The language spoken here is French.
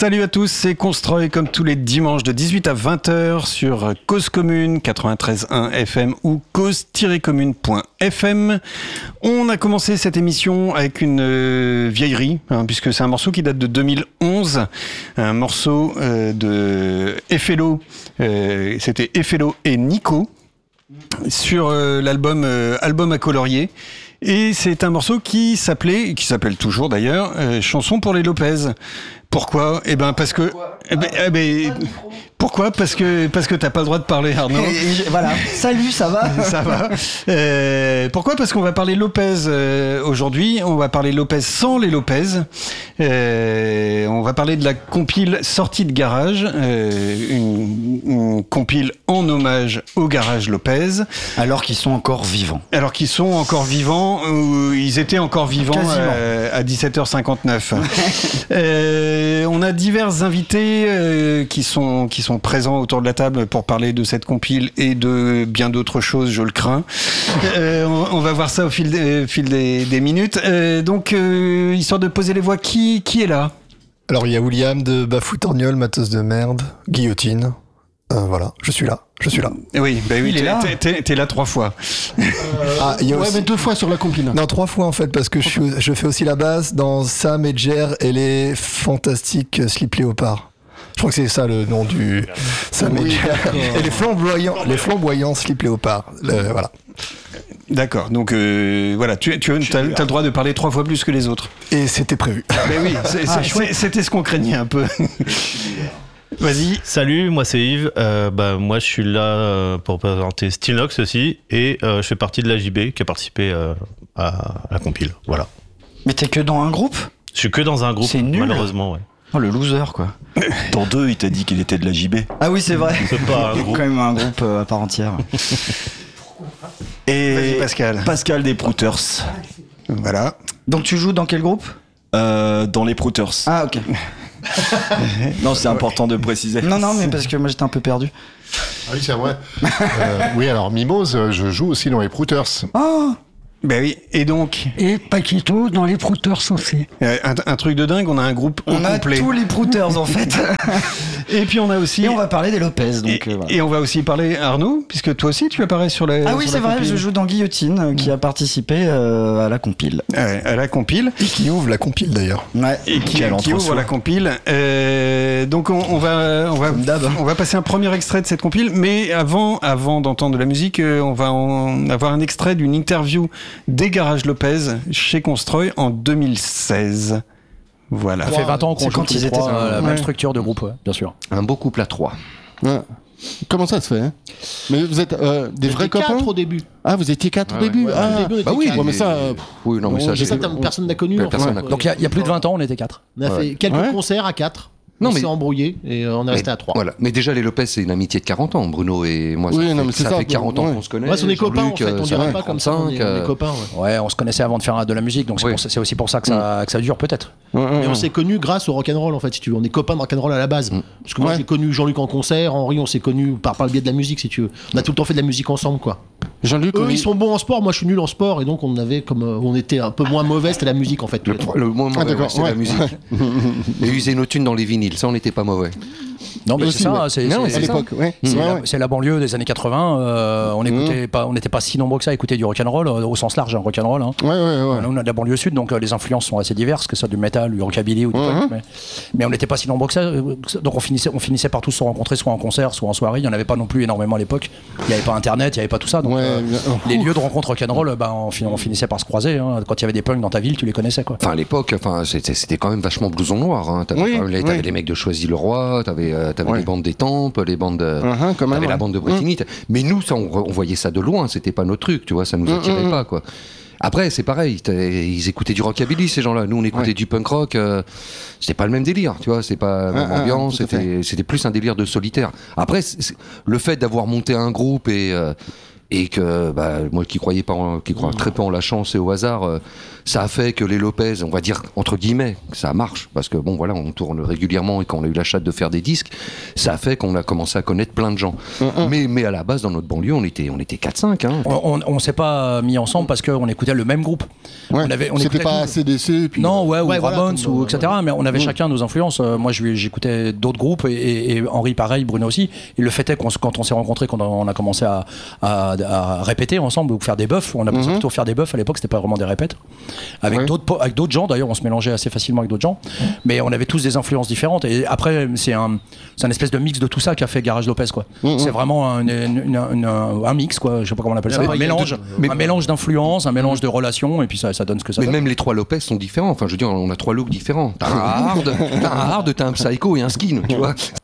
Salut à tous, c'est Constroy comme tous les dimanches de 18 à 20h sur Cause Commune 93.1 FM ou cause-commune.fm. On a commencé cette émission avec une vieillerie, puisque c'est un morceau qui date de 2011, un morceau de Effello, c'était Effello et Nico, sur l'album Album à colorier. Et c'est un morceau qui s'appelle toujours d'ailleurs, Chanson pour les Lopez. Pourquoi ? Parce que... Pourquoi ? Parce que t'as pas le droit de parler, Arnaud. Voilà. Salut, ça va ? Ça va. Pourquoi ? Parce qu'on va parler Lopez aujourd'hui. On va parler Lopez sans les Lopez. On va parler de la compile Sortie de garage, une compile en hommage au garage Lopez. Alors qu'ils sont encore vivants. Ils étaient encore vivants à 17h59. On a divers invités qui sont présents autour de la table pour parler de cette compile et de bien d'autres choses, je le crains. On va voir ça au fil des minutes. Donc, histoire de poser les voix, qui est là ? Alors, il y a William de Bafoutorgnol, Matos de merde, Guillotine. Voilà, je suis là. Oui, il est là. T'es là 3 fois. Mais 2 fois sur la compile. Non, 3 fois en fait, parce que je fais aussi la basse dans Sam et Jer et les fantastiques Slip Léopard. Je crois que c'est ça le nom du Sam et Jer. Et les flamboyants Slip Léopard. Voilà. D'accord, donc voilà, tu as le droit de parler 3 fois plus que les autres. Et c'était prévu. Mais oui, c'était ce qu'on craignait un peu. Vas-y. Salut, moi c'est Yves. Moi je suis là pour présenter Stilnox aussi et je fais partie de la JB qui a participé à la compile. Voilà. Mais t'es que dans un groupe ? Je suis que dans un groupe. C'est nul. Malheureusement, ouais. Oh, le loser, quoi. Dans 2, il t'a dit qu'il était de la JB. Ah oui, c'est vrai. C'est pas un groupe. Quand même un groupe à part entière. Et vas-y, Pascal des Prouters. Voilà. Donc tu joues dans quel groupe ? Dans les Prouters. Ah, ok. Non, c'est important de préciser. Non, mais parce que moi j'étais un peu perdu. Ah oui, c'est vrai. Oui, alors Mimose, je joue aussi dans les Prouters. Oh ! Ben oui, et donc... Et Paquito dans les Prouters aussi. Un truc de dingue, on a un groupe on a complet. tous les Prouters en fait. Et puis on a aussi... Et on va parler des Lopez. Donc, voilà. Et on va aussi parler, Arnaud, puisque toi aussi tu apparais sur la... Ah oui, c'est vrai, je joue dans Guillotine, qui a participé à la compile. À la compile. Et qui ouvre la compile d'ailleurs. Ouais. Et qui ouvre la compile. Donc on va passer un premier extrait de cette compile, mais avant d'entendre de la musique, on va avoir un extrait d'une interview des Garages Lopez chez Constroy en 2016. Voilà. Ça fait 20 ans qu'on joue quand ils étaient la même structure de groupe, bien sûr. Un beau couple à 3. Ouais. Comment ça se fait, hein ? Mais vous êtes des vrais copains ? 4 au début. Ah, vous étiez 4 au début ? Oui, mais ça... Oui, non, mais ça, personne n'a connu. Donc il y a plus de 20 ans, on était 4. On a fait quelques concerts à 4. On s'est embrouillé et on est resté à 3. Voilà. Mais déjà, les Lopez, c'est une amitié de 40 ans. Bruno et moi, ça fait 40 ans qu'on se connaît. Ouais, on est copains en fait, on dirait pas comme ça. On est copains. Ouais, on se connaissait avant de faire de la musique, donc c'est aussi pour ça que ça dure peut-être. Mais on s'est connus grâce au rock'n'roll en fait, si tu veux. On est copains de rock'n'roll à la base. Parce que moi, j'ai connu Jean-Luc en concert, Henri, on s'est connus par le biais de la musique, si tu veux. On a tout le temps fait de la musique ensemble, quoi. Jean-Luc, eux, ils sont bons en sport, moi je suis nul en sport, et donc on était un peu moins mauvais, c'était la musique en fait. Le moins mauvais, c'est la musique. Et user nos thunes dans les vinyles, ça on n'était pas mauvais. Non, mais c'est ça, c'est à l'époque, c'est la banlieue des années 80. On n'était pas si nombreux que ça à écouter du rock'n'roll au sens large, rock'n'roll. Hein. On a de la banlieue sud, donc les influences sont assez diverses, que ce soit du metal, du rockabilly ou du punk. Mais on n'était pas si nombreux que ça, donc on finissait par tous se rencontrer, soit en concert, soit en soirée. Il n'y en avait pas non plus énormément à l'époque. Il n'y avait pas Internet, il n'y avait pas tout ça. Donc les lieux de rencontre rock'n'roll, on finissait par se croiser. Hein. Quand il y avait des punks dans ta ville, tu les connaissais, quoi. Enfin, à l'époque, c'était quand même vachement blouson noir. Hein. T'avais les mecs de Choisy-le-Roi, t'avais les bandes des Tempes, les bandes t'avais la bande de Bretigny. Mais nous, ça, on voyait ça de loin, c'était pas notre truc, tu vois, ça nous attirait pas, quoi. Après, c'est pareil, ils écoutaient du rockabilly, ces gens-là. Nous, on écoutait du punk rock. C'était pas le même délire, tu vois. C'est pas la même ambiance. C'était plus un délire de solitaire. Après, le fait d'avoir monté un groupe et et que moi qui crois très peu en la chance et au hasard, ça a fait que les Lopez, on va dire entre guillemets, ça marche parce que bon voilà, on tourne régulièrement et quand on a eu la chatte de faire des disques, ça a fait qu'on a commencé à connaître plein de gens. Mais à la base, dans notre banlieue, on était 4-5. Hein. On s'est pas mis ensemble parce qu'on écoutait le même groupe. Ouais. C'était pas ACDC puis... Non, ou Ramones ou etc. Mais on avait chacun nos influences. Moi, j'écoutais d'autres groupes et Henri pareil, Bruno aussi. Et le fait est quand on s'est rencontrés, quand on a commencé à répéter ensemble ou faire des buffs, on a pensé plutôt faire des buffs à l'époque, c'était pas vraiment des répètes. Avec d'autres gens, d'ailleurs, on se mélangeait assez facilement avec d'autres gens. Mais on avait tous des influences différentes. Et après, c'est un espèce de mix de tout ça qui a fait Garage Lopez, quoi. C'est vraiment un mix, quoi. Je sais pas comment on appelle ça. Un mélange d'influences, un mélange de relations, et puis ça donne ce que ça donne. Mais même les trois Lopez sont différents. Enfin, je veux dire, on a trois looks différents. T'as un hard, t'as un psycho et un skin, tu vois.